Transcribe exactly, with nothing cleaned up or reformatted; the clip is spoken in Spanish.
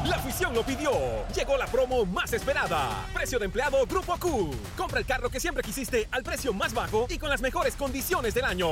La afición lo pidió. Llegó la promo más esperada. Precio de empleado Grupo Q. Compra el carro que siempre quisiste al precio más bajo y con las mejores condiciones del año.